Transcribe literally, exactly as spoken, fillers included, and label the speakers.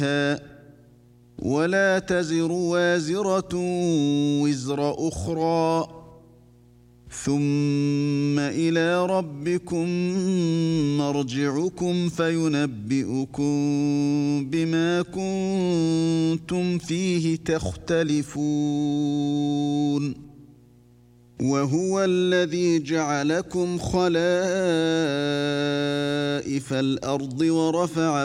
Speaker 1: ولا تزر وازرة وزر أخرى ثم إلى ربكم مرجعكم فينبئكم بما كنتم فيه تختلفون وهو الذي جعلكم خلائف الأرض ورفع